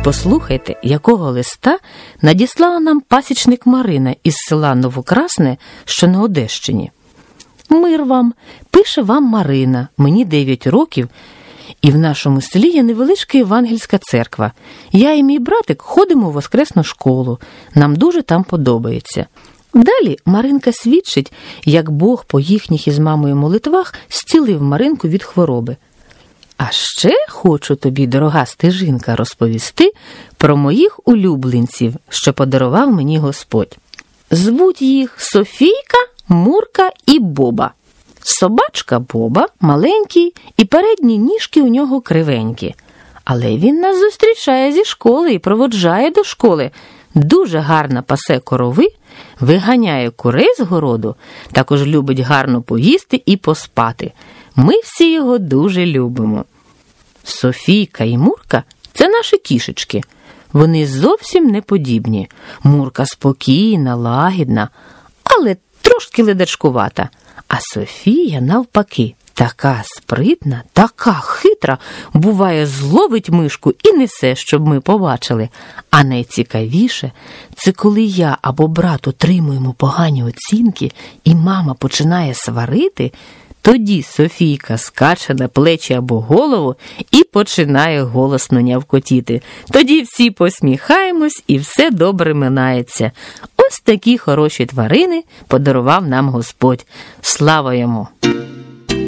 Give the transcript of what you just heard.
Послухайте, якого листа надіслала нам пасічник Марина із села Новокрасне, що на Одещині. «Мир вам, пише вам Марина, мені 9 років, і в нашому селі є невеличка євангельська церква. Я і мій братик ходимо в воскресну школу, нам дуже там подобається». Далі Маринка свідчить, як Бог по їхніх із мамою молитвах зцілив Маринку від хвороби. А ще хочу тобі, дорога стежинка, розповісти про моїх улюбленців, що подарував мені Господь. Звуть їх Софійка, Мурка і Боба. Собачка Боба маленький, і передні ніжки у нього кривенькі. Але він нас зустрічає зі школи і проводжає до школи. Дуже гарно пасе корови, виганяє курей з городу, також любить гарно поїсти і поспати. Ми всі його дуже любимо. Софійка і Мурка – це наші кішечки. Вони зовсім не подібні. Мурка спокійна, лагідна, але трошки ледачкувата. А Софія, навпаки, така спритна, така хитра, буває, зловить мишку і несе, щоб ми побачили. А найцікавіше – це коли я або брат отримуємо погані оцінки, і мама починає сварити, тоді Софійка скаче на плечі або голову і починає голосно нявкотіти. Тоді всі посміхаємось і все добре минається. Ось такі хороші тварини подарував нам Господь. Слава йому!